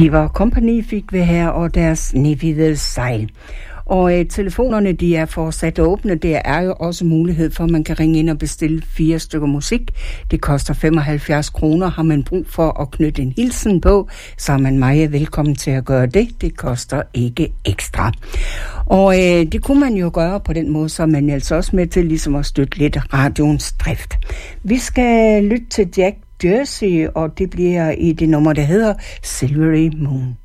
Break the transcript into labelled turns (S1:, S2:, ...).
S1: Det var Kompagni fik vi her, og deres Nevide Sejl. Og telefonerne, de er fortsat åbne. Der er jo også mulighed for, at man kan ringe ind og bestille 4 stykker musik. Det koster 75 kroner. Har man brug for at knytte en hilsen på, så er man meget velkommen til at gøre det. Det koster ikke ekstra. Og det kunne man jo gøre på den måde, så man altså også med til ligesom at støtte lidt radioens drift. Vi skal lytte til Jack Jersey, og det bliver i det nummer, der hedder Silvery Moon.